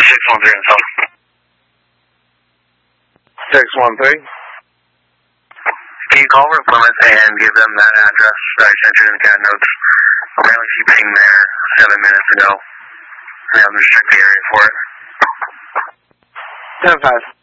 613 and some. 613. Can you call over Plymouth and give them that address that I sent you in the cat notes? Apparently she pinged there 7 minutes ago. And have them check the area for it. 10-5.